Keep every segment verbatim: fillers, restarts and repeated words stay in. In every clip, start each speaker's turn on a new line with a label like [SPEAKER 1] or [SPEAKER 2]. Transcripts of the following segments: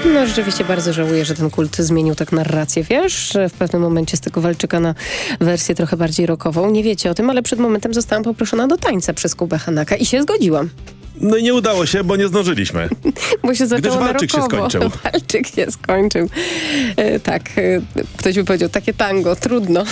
[SPEAKER 1] No rzeczywiście bardzo żałuję, że ten kult zmienił tak narrację, wiesz, że w pewnym momencie z tego Walczyka na wersję trochę bardziej rockową. Nie wiecie o tym, ale przed momentem zostałam poproszona do tańca przez Kubę Hanaka i się zgodziłam.
[SPEAKER 2] No i nie udało się, bo nie zdążyliśmy.
[SPEAKER 1] Bo się zaczęło
[SPEAKER 2] Gdyż walczyk
[SPEAKER 1] na
[SPEAKER 2] się
[SPEAKER 1] rockowo.
[SPEAKER 2] skończył.
[SPEAKER 1] Walczyk się skończył. E, tak, e, ktoś by powiedział, takie tango, trudno.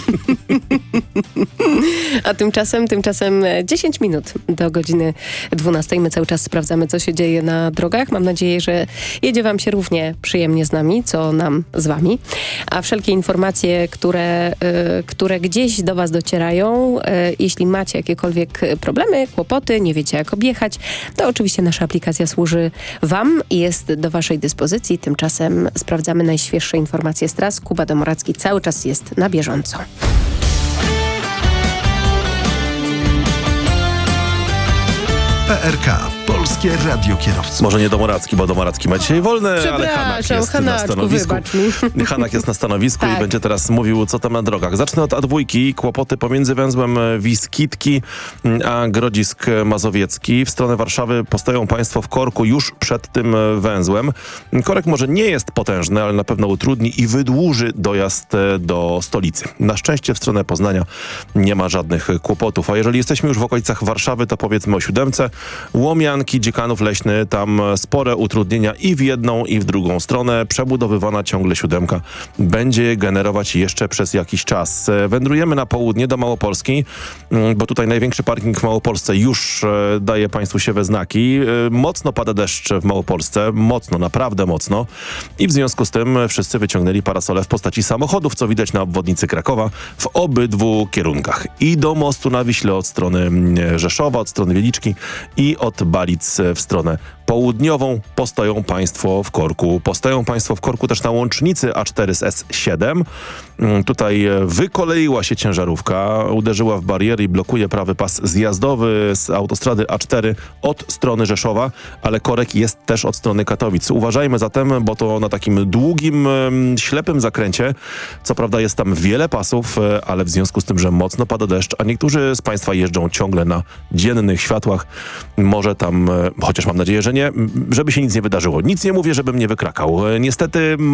[SPEAKER 1] A tymczasem, tymczasem dziesięć minut do godziny dwunastej. My cały czas sprawdzamy, co się dzieje na drogach. Mam nadzieję, że jedzie wam się równie przyjemnie z nami, co nam z wami. A wszelkie informacje, które, y, które gdzieś do was docierają, y, jeśli macie jakiekolwiek problemy, kłopoty, nie wiecie jak objechać, to oczywiście nasza aplikacja służy wam i jest do waszej dyspozycji. Tymczasem sprawdzamy najświeższe informacje z tras. Kuba Domoracki cały czas jest na bieżąco.
[SPEAKER 3] P R K. Polskie Radio Kierowców.
[SPEAKER 2] Może nie Domoracki, bo Domoracki ma dzisiaj wolne, ale Hanak jest
[SPEAKER 1] Hanaczku,
[SPEAKER 2] na stanowisku.
[SPEAKER 1] wybacz mi.
[SPEAKER 2] Hanak jest na stanowisku
[SPEAKER 1] Tak.
[SPEAKER 2] i będzie teraz mówił, co tam na drogach. Zacznę od A dwa. Kłopoty pomiędzy węzłem Wiskitki a Grodzisk Mazowiecki. W stronę Warszawy postoją państwo w korku już przed tym węzłem. Korek może nie jest potężny, ale na pewno utrudni i wydłuży dojazd do stolicy. Na szczęście w stronę Poznania nie ma żadnych kłopotów. A jeżeli jesteśmy już w okolicach Warszawy, to powiedzmy o siódemce. Łomianki, Dziekanów Leśny, tam spore utrudnienia i w jedną, i w drugą stronę. Przebudowywana ciągle siódemka będzie generować jeszcze przez jakiś czas. Wędrujemy na południe do Małopolski, bo tutaj największy parking w Małopolsce już daje państwu się we znaki. Mocno pada deszcz w Małopolsce, mocno, naprawdę mocno i w związku z tym wszyscy wyciągnęli parasole w postaci samochodów, co widać na obwodnicy Krakowa w obydwu kierunkach. I do mostu na Wiśle od strony Rzeszowa, od strony Wieliczki i od Balic w stronę południową. Postoją państwo w korku. Postoją państwo w korku też na łącznicy A cztery z S siedem. Tutaj wykoleiła się ciężarówka, uderzyła w bariery i blokuje prawy pas zjazdowy z autostrady A cztery od strony Rzeszowa, ale korek jest też od strony Katowic. Uważajmy zatem, bo to na takim długim, ślepym zakręcie. Co prawda jest tam wiele pasów, ale w związku z tym, że mocno pada deszcz, a niektórzy z państwa jeżdżą ciągle na dziennych światłach, może tam, chociaż mam nadzieję, że nie, żeby się nic nie wydarzyło. Nic nie mówię, żebym nie wykrakał. Niestety